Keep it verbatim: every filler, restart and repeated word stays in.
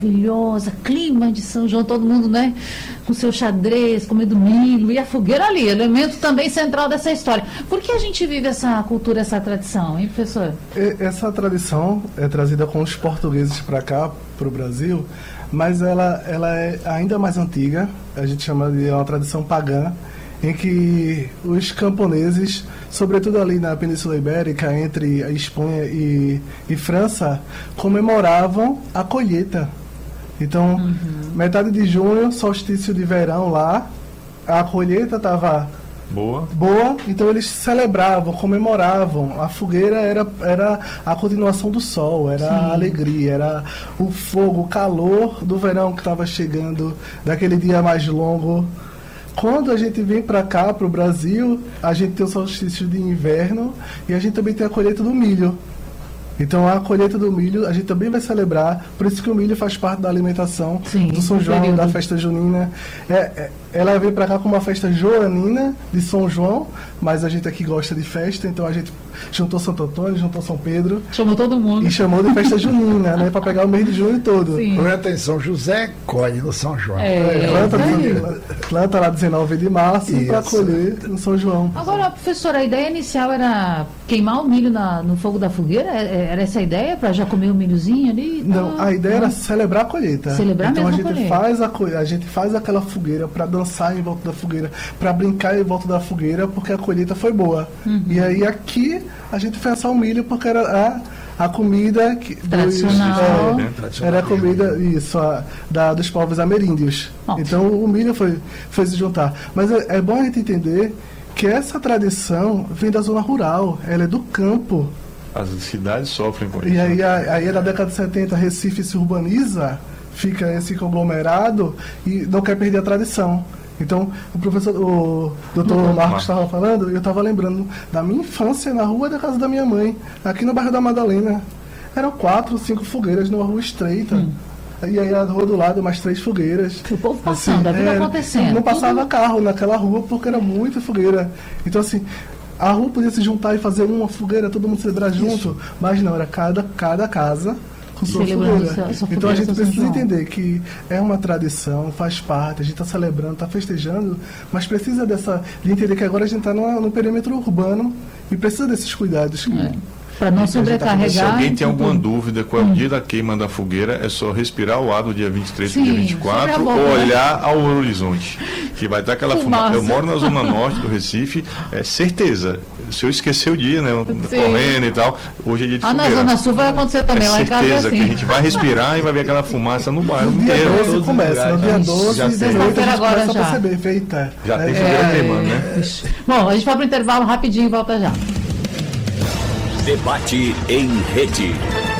Maravilhosa, clima de São João, todo mundo, né, com seu xadrez, comendo milho, e a fogueira ali, elemento também central dessa história. Por que a gente vive essa cultura, essa tradição, hein, professor? Essa tradição é trazida com os portugueses para cá, para o Brasil, mas ela, ela é ainda mais antiga, a gente chama de uma tradição pagã, em que os camponeses, sobretudo ali na Península Ibérica, entre a Espanha e, e França, comemoravam a colheita. Então, uhum. metade de junho, solstício de verão lá, a colheita estava boa. boa, então eles celebravam, comemoravam. A fogueira era, era a continuação do sol, era Sim. a alegria, era o fogo, o calor do verão que estava chegando, daquele dia mais longo. Quando a gente vem para cá, para o Brasil, a gente tem o solstício de inverno e a gente também tem a colheita do milho. Então a colheita do milho a gente também vai celebrar, por isso que o milho faz parte da alimentação Sim, do São João, período. Da festa junina. É, é, ela vem para cá como uma festa joanina de São João, mas a gente aqui gosta de festa, então a gente juntou Santo Antônio, juntou São Pedro. Chamou todo mundo. E chamou de festa junina, né, para pegar o mês de junho todo. Presta atenção, José colhe no São João. É, é, planta, é. planta lá dezenove de março para colher no São João. Agora, professora, a ideia inicial era queimar o milho na, no fogo da fogueira? Era essa a ideia, para já comer o milhozinho ali? Não, ah, a ideia não. era celebrar a colheita. Celebrar então a gente colheita. faz a a gente faz aquela fogueira para dançar em volta da fogueira, para brincar em volta da fogueira, porque a colheita foi boa. Uhum. E aí aqui a gente fez assar o milho porque era a, a comida que, tradicional. Dos, é, era a comida isso, a, da, dos povos ameríndios. Ótimo. Então o milho foi, foi se juntar. Mas é, é bom a gente entender que essa tradição vem da zona rural, ela é do campo. As cidades sofrem com isso. E aí, aí na década de setenta, Recife se urbaniza, fica esse conglomerado e não quer perder a tradição. Então, o professor, o doutor Marcos estava falando, eu estava lembrando da minha infância na rua da casa da minha mãe, aqui no bairro da Madalena. Eram quatro, cinco fogueiras numa rua estreita. Hum. E aí a rua do lado, mais três fogueiras. O povo passando, assim, a vida é, acontecendo. Não passava carro naquela rua porque era muita fogueira. Então, assim, a rua podia se juntar e fazer uma fogueira, todo mundo celebrar junto, mas não, era cada, cada casa com sua fogueira. Então a gente precisa entender que é uma tradição, faz parte, a gente está celebrando, está festejando, mas precisa dessa, de entender que agora a gente está no, no perímetro urbano e precisa desses cuidados. Que, é. Para não sobrecarregar. Se alguém tem alguma dúvida qual é o dia da queima da fogueira, é só respirar o ar do dia vinte e três para o dia vinte e quatro ou olhar ao horizonte, que vai estar aquela fumaça. Eu moro na zona norte do Recife, é certeza. Se eu esquecer o dia, né, correndo e tal, hoje é dia de ah, fogueira. Ah, na zona sul vai acontecer também, é lá em casa é assim. certeza que a gente vai respirar e vai ver aquela fumaça no bairro no inteiro. Dia doze começa, no dia doze, já de tem. noite a gente agora começa já. a perceber, feita. Já é, tem fogueira é, queimando, né? Bom, a gente vai para o intervalo rapidinho e volta já. Debate em rede.